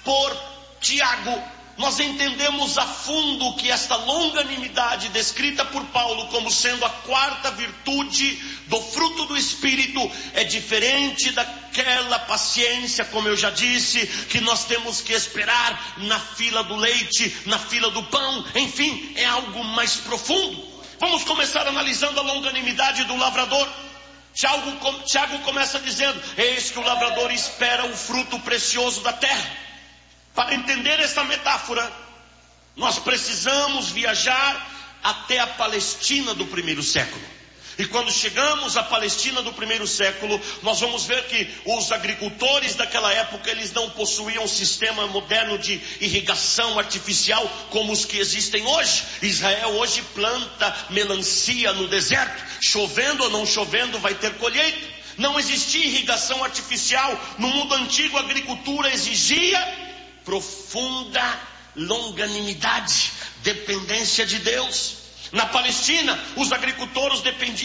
por Tiago, nós entendemos a fundo que esta longanimidade, descrita por Paulo como sendo a quarta virtude do fruto do Espírito, é diferente daquela paciência, como eu já disse, que nós temos que esperar na fila do leite, na fila do pão, enfim, é algo mais profundo. Vamos começar analisando a longanimidade do lavrador. Tiago começa dizendo: eis que o lavrador espera o fruto precioso da terra. Para entender essa metáfora, nós precisamos viajar até a Palestina do primeiro século. E quando chegamos à Palestina do primeiro século, nós vamos ver que os agricultores daquela época, eles não possuíam um sistema moderno de irrigação artificial como os que existem hoje. Israel hoje planta melancia no deserto, chovendo ou não chovendo vai ter colheita. Não existia irrigação artificial. No mundo antigo, a agricultura exigia profunda longanimidade, dependência de Deus. Na Palestina, os agricultores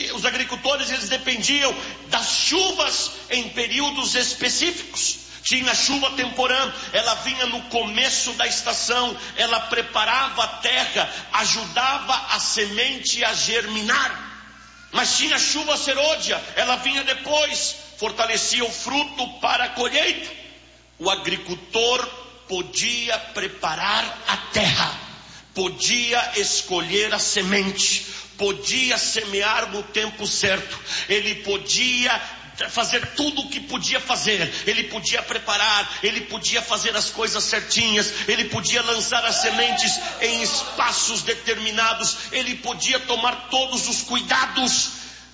eles dependiam das chuvas em períodos específicos. Tinha chuva temporã, ela vinha no começo da estação, ela preparava a terra, ajudava a semente a germinar. Mas tinha chuva serôdia, ela vinha depois, fortalecia o fruto para a colheita. O agricultor podia preparar a terra, podia escolher a semente, podia semear no tempo certo, ele podia fazer tudo o que podia fazer, ele podia preparar, ele podia fazer as coisas certinhas, ele podia lançar as sementes em espaços determinados, ele podia tomar todos os cuidados,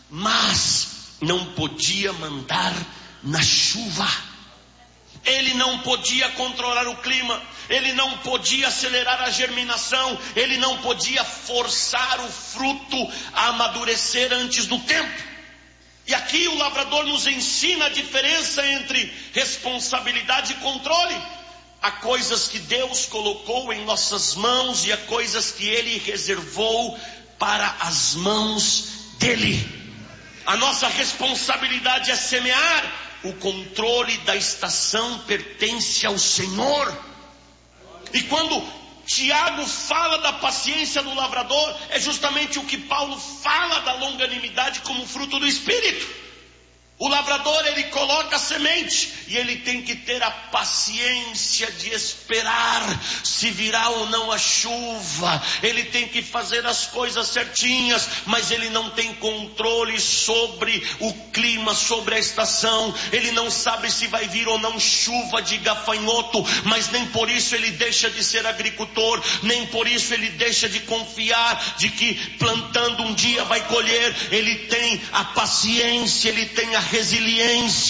mas não podia mandar na chuva. Ele não podia controlar o clima, ele não podia acelerar a germinação, ele não podia forçar o fruto a amadurecer antes do tempo. E aqui o lavrador nos ensina a diferença entre responsabilidade e controle. Há coisas que Deus colocou em nossas mãos e há coisas que Ele reservou para as mãos dEle. A nossa responsabilidade é semear. O controle da estação pertence ao Senhor. E quando Tiago fala da paciência do lavrador, é justamente o que Paulo fala da longanimidade como fruto do Espírito. O lavrador, ele coloca a semente e ele tem que ter a paciência de esperar se virá ou não a chuva. Ele tem que fazer as coisas certinhas, mas ele não tem controle sobre o clima, sobre a estação. Ele não sabe se vai vir ou não chuva de gafanhoto, mas nem por isso ele deixa de ser agricultor, nem por isso ele deixa de confiar de que plantando um dia vai colher. Ele tem a paciência, ele tem a resiliência.